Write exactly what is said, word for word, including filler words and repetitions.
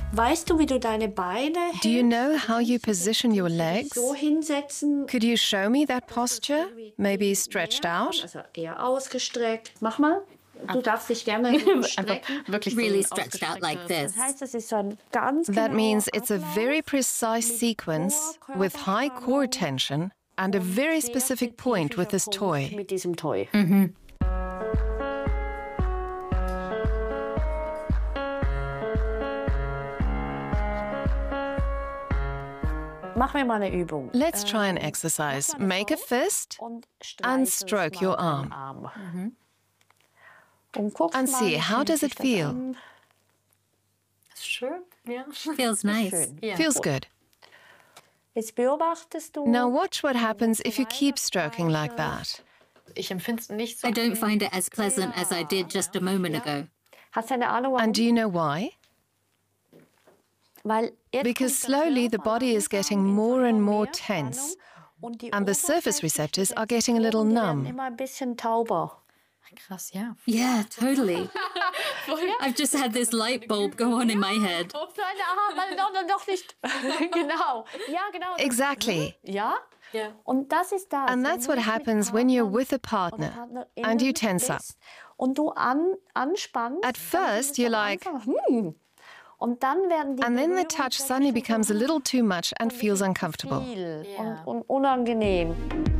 Weißt du, wie du deine Beine Do you know how you position your legs? so hinsetzen? Could you show me that posture? Maybe stretched out? Also eher ausgestreckt. Mach mal. Du darfst dich gerne so strecken. Really stretched out like this. Das heißt, das ist so ein ganz That genauer means it's a Ablauf very precise sequence with high core tension and a very specific point with this toy. mit diesem Toy. Machen wir mal eine Übung. Let's try an exercise. Make a fist Und and streichel stroke mal your deinen arm. Arm. Und guck and mal, see, wie how fühlt does sich it das feel? an? Schön, ja. Feels nice. Schön. Ja. Feels good. Jetzt beobachtest du. Now watch what happens if you keep stroking like that. Ich empfinde es nicht so. I don't find it as pleasant as I did just a moment ago. Hast du eine Ahnung, warum? And do you know why? Weil jetzt Because kommt der slowly the Körper body is langsam getting in more so and eine more mehr tense, Spannung und die and the surface receptors are getting a little Oberflächen werden numb. immer ein bisschen tauber. Krass, ja. Yeah, totally. I've just had this light bulb go on in my head. Nein, aha, nein, noch, noch nicht. Genau. Ja, genau. Exactly. Ja? Ja. Und das ist das. And wenn that's du what nicht mit happens when you're Partnern with a oder partner PartnerInnen and you tense up. bist und du an, anspannst. At dann first, ist es you're am like, Anfang, hm. Und dann werden die And then the Berührungen touch suddenly plötzlich becomes a little too much and so feels zu uncomfortable. viel Ja. und, und unangenehm.